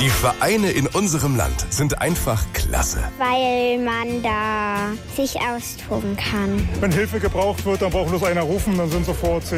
Die Vereine in unserem Land sind einfach klasse. Weil man da sich austoben kann. Wenn Hilfe gebraucht wird, dann braucht bloß einer rufen, dann sind sofort